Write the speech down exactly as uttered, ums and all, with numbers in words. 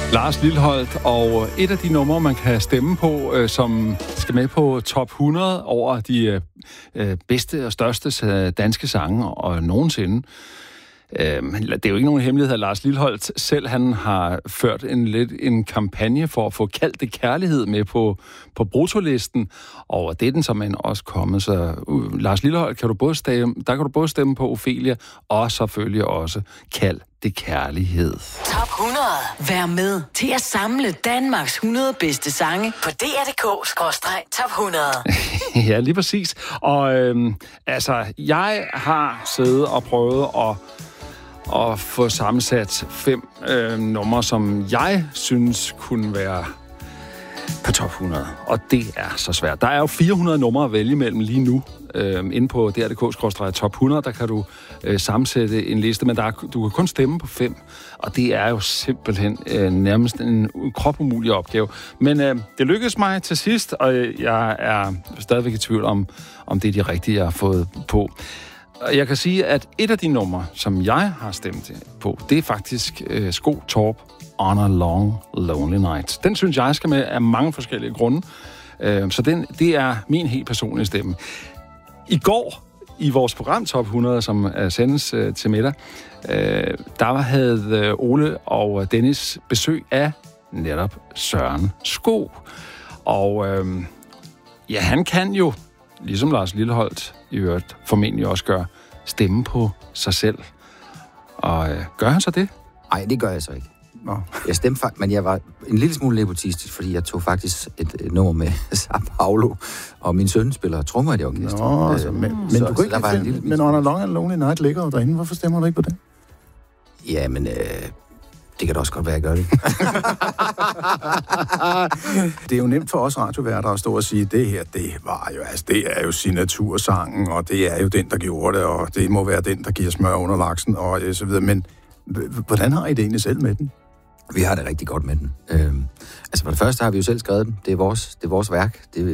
Lars Lilholt, og et af de numre, man kan stemme på, øh, som skal med på top hundrede over de øh, bedste og største danske sange og nogensinde. Øh, det er jo ikke nogen hemmelighed, at Lars Lilholt selv han har ført en lidt en kampagne for at få kaldt det kærlighed med på, på bruttolisten, og det er den som en også kommet. Så uh, Lars Lilholt, kan du både stemme, der kan du både stemme på Ophelia, og selvfølgelig også kald det kærlighed. Top hundrede. Vær med til at samle Danmarks hundrede bedste sange på D R punktum d k skråstreg top hundrede. Ja, lige præcis. Og øhm, altså, jeg har siddet og prøvet at, at få sammensat fem øh, numre, som jeg synes kunne være på top hundrede. Og det er så svært. Der er jo fire hundrede numre at vælge mellem lige nu. Øh, inde på D R punktum d k skråstreg top hundrede, der kan du øh, sammensætte en liste, men der er, du kan kun stemme på fem, og det er jo simpelthen øh, nærmest en kropumulig opgave. Men øh, det lykkedes mig til sidst, og jeg er stadigvæk i tvivl om, om det er de rigtige, jeg har fået på. Jeg kan sige, at et af de numre, som jeg har stemt på, det er faktisk øh, Sko Torp, On a Long Lonely Night. Den synes jeg skal med af mange forskellige grunde, øh, så den, det er min helt personlige stemme. I går, i vores program Top hundrede, som er sendes øh, til middag, øh, der havde øh, Ole og Dennis besøg af netop Søren Sko. Og øh, ja, han kan jo, ligesom Lars Lilholt i øvrigt formentlig også gør, stemme på sig selv. Og øh, gør han så det? Nej, det gør jeg så ikke. Nå. Jeg stemte faktisk, men jeg var en lille smule nepotistisk, fordi jeg tog faktisk et, et nummer med Sao Paulo, og min søn spiller trommer i det orkester. Nå, altså, men, men så, du kunne ikke lide den, men On a Long and Lonely Night ligger jo derinde. Hvorfor stemmer du ikke på det? Ja, men øh, det kan da også godt være, at jeg gør det. Det er jo nemt for os radioværter at stå og sige, det her, det var jo, altså, det er jo signatursangen, og det er jo den, der gjorde det, og det må være den, der giver smør under laksen, og så videre. Men hvordan har I det egentlig selv med den? Vi har det rigtig godt med den. Øhm, altså for det første har vi jo selv skrevet den. Det er vores, det er vores værk. Det